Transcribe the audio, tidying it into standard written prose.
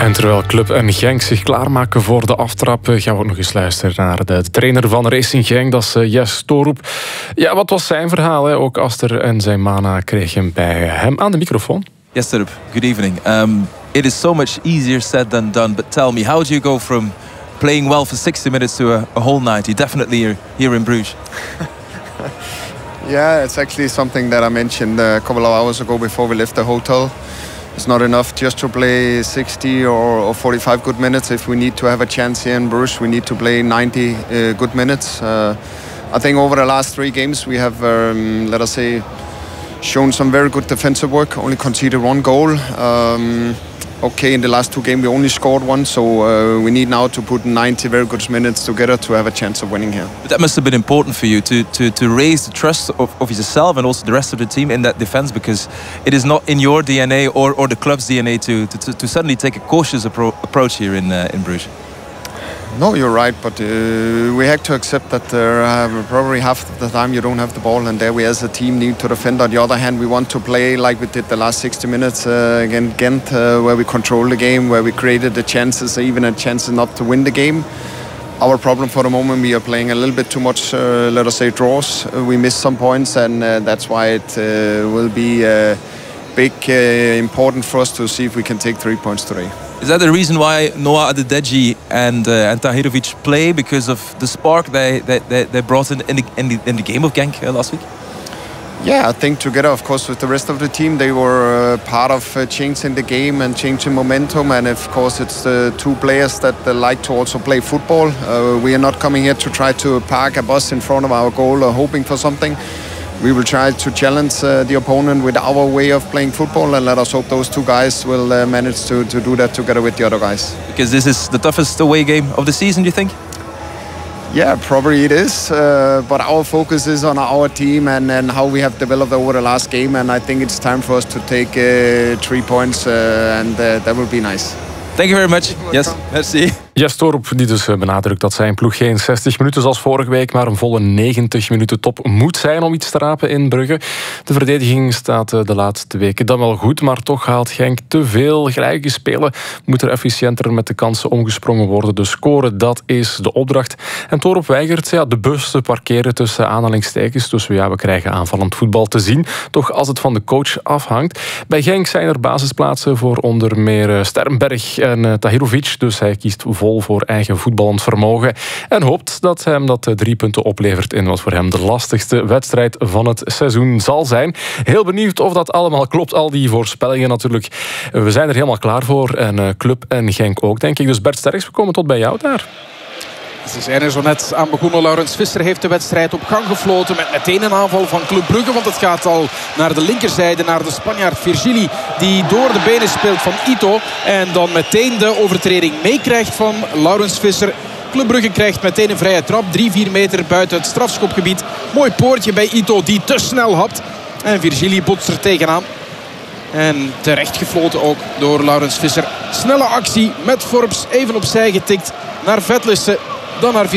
En terwijl Club en Genk zich klaarmaken voor de aftrap, gaan we ook nog eens luisteren naar de trainer van Racing Genk, dat is Jes Torup. Ja, wat was zijn verhaal? Hè? Ook Aster en zijn mana kregen bij hem aan de microfoon. Yes, Torup. Good evening. It is so much easier said than done, but tell me, how do you go from playing well for 60 minutes to a whole 90? Definitely here in Bruges. Yeah, it's actually something that I mentioned a couple of hours ago before we left the hotel. It's not enough just to play 60 or 45 good minutes. If we need to have a chance here in Bruges, we need to play 90 good minutes. I think over the last 3 games we have, let us say, shown some very good defensive work. Only conceded 1 goal. Okay, in the last 2 games we only scored 1, so we need now to put 90 very good minutes together to have a chance of winning here. But that must have been important for you to raise the trust of yourself and also the rest of the team in that defense, because it is not in your DNA or the club's DNA to suddenly take a cautious approach here in Bruges. No, you're right, but we have to accept that probably half of the time you don't have the ball, and there we as a team need to defend. On the other hand, we want to play like we did the last 60 minutes against Ghent, where we control the game, where we created the chances, even a chance not to win the game. Our problem for the moment, we are playing a little bit too much, let us say, draws. We missed some points, and that's why it will be important for us to see if we can take 3 points today. Is that the reason why Noah Adedeji and Tahirovic play, because of the spark they brought in the game of Genk last week? Yeah, I think together, of course, with the rest of the team, they were part of changing the game and changing momentum. And of course, it's the 2 players that like to also play football. We are not coming here to try to park a bus in front of our goal or hoping for something. We will try to challenge the opponent with our way of playing football, and let us hope those 2 guys will manage to do that together with the other guys. Because this is the toughest away game of the season, do you think? Yeah, probably it is. But our focus is on our team and how we have developed over the last game. And I think it's time for us to take 3 points, and that will be nice. Thank you very much. Yes, merci. Jes Torup, die dus benadrukt dat zijn ploeg geen 60 minuten zoals vorige week, maar een volle 90 minuten top moet zijn om iets te rapen in Brugge. De verdediging staat de laatste weken dan wel goed, maar toch haalt Genk te veel gelijke spelen. Moet er efficiënter met de kansen omgesprongen worden. Dus scoren, dat is de opdracht. En Torup weigert de bus te parkeren tussen aanhalingstekens. Dus we krijgen aanvallend voetbal te zien. Toch als het van de coach afhangt. Bij Genk zijn er basisplaatsen voor onder meer Sternberg en Tahirovic. Dus hij kiest vol voor eigen voetballend vermogen en hoopt dat hem dat 3 punten oplevert in wat voor hem de lastigste wedstrijd van het seizoen zal zijn. Heel benieuwd of dat allemaal klopt, al die voorspellingen natuurlijk. We zijn er helemaal klaar voor en Club en Genk ook, denk ik. Dus Bert Sterks, we komen tot bij jou daar. Ze zijn er zo net aan begonnen. Laurens Visser heeft de wedstrijd op gang gefloten met meteen een aanval van Club Brugge. Want het gaat al naar de linkerzijde, naar de Spanjaard Virgili, die door de benen speelt van Ito. En dan meteen de overtreding meekrijgt van Laurens Visser. Club Brugge krijgt meteen een vrije trap. 3-4 meter buiten het strafschopgebied. Mooi poortje bij Ito, die te snel hapt. En Virgili botst er tegenaan. En terecht gefloten ook door Laurens Visser. Snelle actie met Forbes, even opzij getikt naar Vetlissen. Dan naar